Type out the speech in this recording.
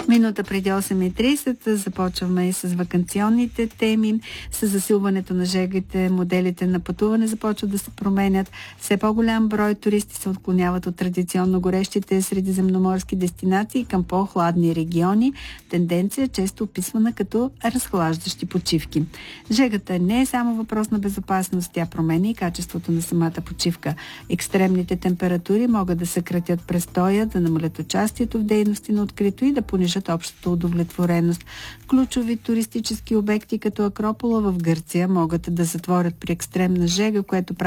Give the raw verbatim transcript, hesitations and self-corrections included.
Минута преди осем и тридесет започваме и с ваканционните теми. С засилването на жегите, моделите на пътуване започват да се променят. Все по-голям брой туристи се отклоняват от традиционно горещите средиземноморски дестинации към по-хладни региони. Тенденция често описвана като разхлаждащи почивки. Жегата не е само въпрос на безопасност, тя променя и качеството на самата почивка. Екстремните температури могат да съкратят престоя, да намалят участието в дейности на открито и да понижат общата удовлетвореност. Ключови туристически обекти като Акропола в Гърция могат да затворят при екстремна жега, което прави